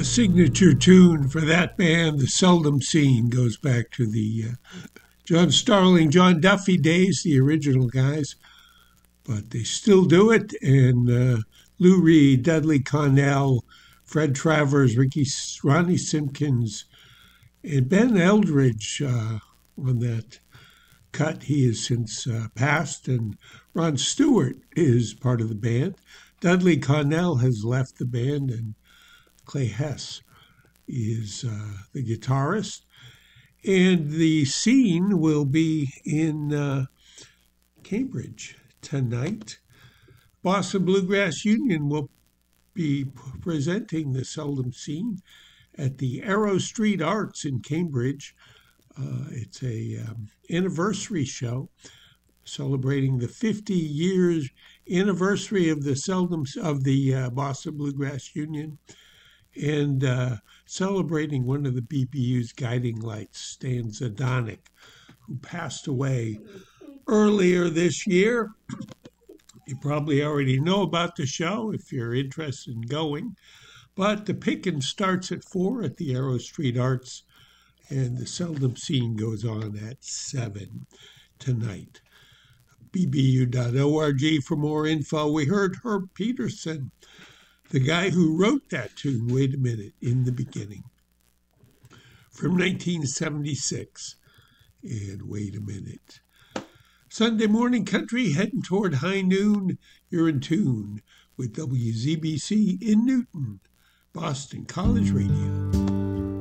A signature tune for that band, The Seldom Seen, goes back to the John Starling, John Duffy days, the original guys, but they still do it. And Lou Reed, Dudley Connell, Fred Travers, Ronnie Simpkins, and Ben Eldridge on that cut. He has since passed, and Ron Stewart is part of the band. Dudley Connell has left the band, and Clay Hess is the guitarist. And the scene will be in Cambridge tonight. Boston Bluegrass Union will be presenting The Seldom Seen at the Arrow Street Arts in Cambridge. It's a anniversary show celebrating the 50 years anniversary of the Boston Bluegrass Union, and celebrating one of the BBU's guiding lights, Stan Zadanek, who passed away earlier this year. You probably already know about the show if you're interested in going, but the picking starts at 4 at the Arrow Street Arts, and The Seldom Seen goes on at 7 tonight. BBU.org for more info. We heard Herb Peterson, the guy who wrote that tune, Wait a Minute, in the Beginning, from 1976. And Wait a Minute. Sunday morning country heading toward high noon. You're in tune with WZBC in Newton, Boston College Radio.